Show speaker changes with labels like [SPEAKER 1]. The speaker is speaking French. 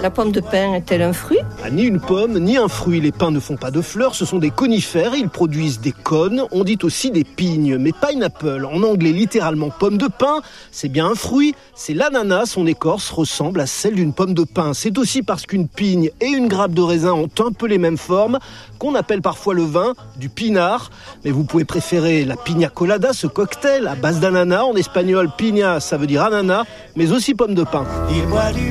[SPEAKER 1] La pomme de pin est-elle un fruit ?
[SPEAKER 2] Ni une pomme, ni un fruit. Les pins ne font pas de fleurs, ce sont des conifères. Ils produisent des cônes. On dit aussi des pignes, mais pineapple, en anglais littéralement pomme de pin, c'est bien un fruit. C'est l'ananas, son écorce ressemble à celle d'une pomme de pin. C'est aussi parce qu'une pigne et une grappe de raisin ont un peu les mêmes formes qu'on appelle parfois le vin du pinard. Mais vous pouvez préférer la piña colada, ce cocktail à base d'ananas. En espagnol, piña, ça veut dire ananas, mais aussi pomme de pin.